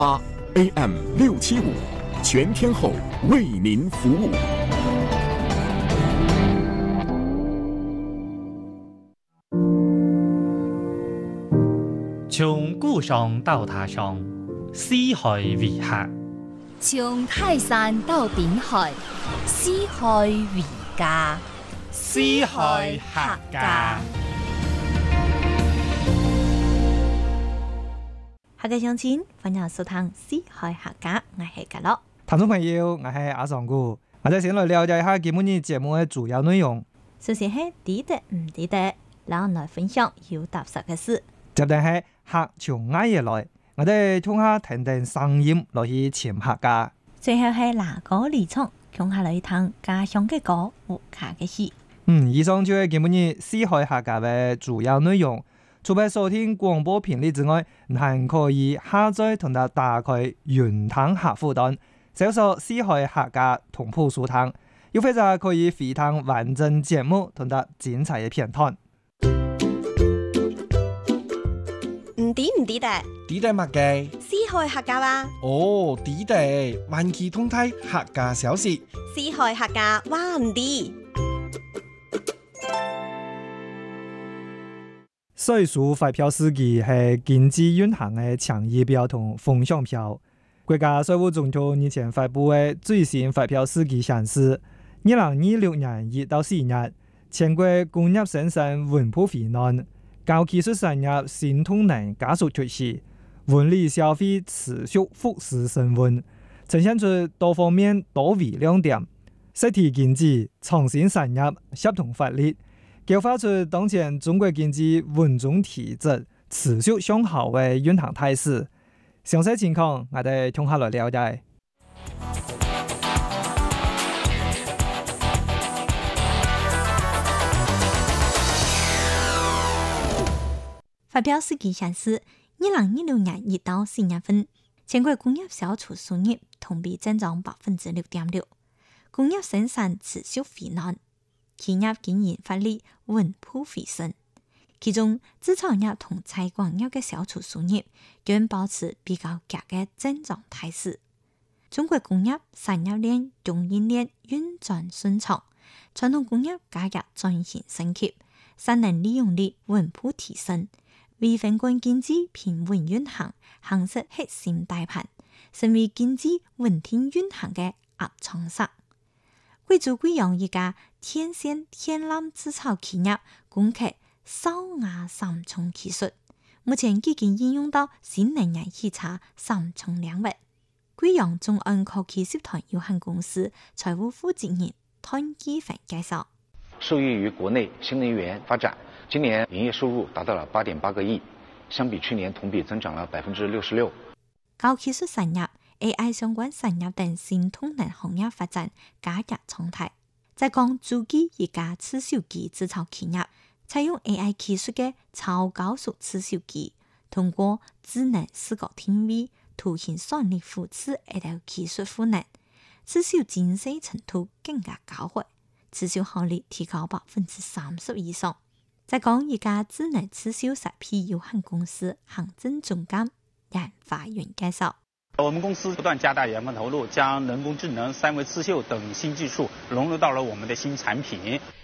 AM675，全天候为您服务。 从故乡到他乡，四海为客； 从泰山到滨海，四海为家。 四海客家。 客家鄉親，歡迎收聽四海客家，我係嘉樂。 聽眾朋友，我係阿尚哥，我哋先來了解一下今日節目嘅主要內容。 首先係知得唔知得，然後來分享有踏實嘅事。 接住係客從外野來，我哋聽下聽聽聲音來去潛客家。 最後係拿歌離場，聽下來聽家鄉嘅歌和客嘅戲。 以上就係今日四海客家嘅主要內容。除咗收聽廣播頻率之外，還可以下載同埋打開雲聽客戶端，搜索四海客家同步收聽，又或者可以回聽完整節目同埋精彩嘅片段。 唔知得？ 知得乜嘅？ 四海客家話。 哦，知得，環球通態客家小事。 四海客家話唔知。 稅收發票司機係經濟運行嘅倡議表同風向票。國家稅務總局日前發布嘅最新發票司機顯示，2026年1到4月，全國工業生產穩步回暖，高技術產業新動能加速出世，文理消費持續復甦升溫，呈現出多方面多維亮點。實體經濟、創新產業協同發力，激發出當前中國經濟穩中提質、持續向好嘅運行態勢。詳細情況，我哋聽下來了解。 發票司機顯示，2026年1到4月份，全國工業銷出數額同比增長 6.6%， 工業生產持續回暖。企業經營發力穩步回升，其中製造業同採光業嘅銷出數額均保持比較強嘅增長態勢。中國工業產業鏈、供應鏈運轉順暢，傳統工業加入轉型升級，產能利用率穩步提升，為分管經濟平穩運行夯實核心大盤，成為經濟穩定運行嘅壓艙石。貴州貴陽一家天線天纜製造企業攻克燒瓦三重技術，目前已經應用到新能源汽車三重領域。貴陽中安科技集團有限公司財務負責人湯基芬介紹， 受益於國內新能源發展，今年營業收入達到了8.8個億，相比去年同比增長了66%。 高技術產業、AI 相關產業等新動能行業發展加入常態。在廣州嘅一家刺繡機製造企業，採用 AI 技術嘅超高速刺繡機，通過智能視覺定位、圖形算力扶持等技術賦能，刺繡精細程度更加高嘅，刺繡效率提高30%以上。在講一家智能刺繡設備有限公司行政總監任發源介紹。 我們公司不斷加大研發投入，將人工智能、三維刺繡等新技術融入到了我們的新產品。